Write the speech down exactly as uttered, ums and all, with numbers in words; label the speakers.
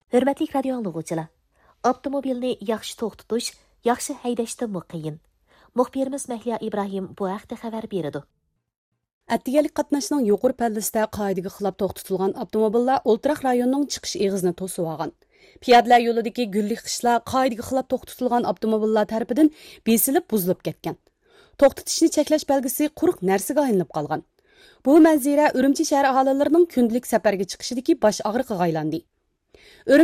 Speaker 1: Hörmətli radio anlıqçılar, avtomobilni yaxşı to'xtatish, yaxshi haydashda qiyin. Muxbirimiz Mahliya İbrahim bu haqda xabar berdi.
Speaker 2: Әттігелік қатнашының yuqori pallasida qoidaga xilop to'xtatilgan avtomobillar o'ltiraq rayonning chiqish eg'izini to'sib olgan. Piyodalar yo'lidagi gullik qishlar qoidaga xilop to'xtatilgan avtomobillar tarafidan besilib buzilib ketgan. To'xtatishni cheklash belgisi quruq narsaga aylanib qolgan. Bu manzara Urumchi shahar aholilarining kundalik safarga chiqishidagi bosh og'riqiga aylandi.